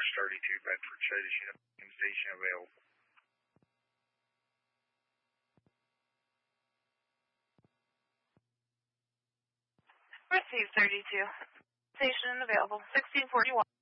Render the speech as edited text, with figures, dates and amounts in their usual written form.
Marsh 32, Bedford, Shadis unit, station available. Receive 32. Station available. 1641.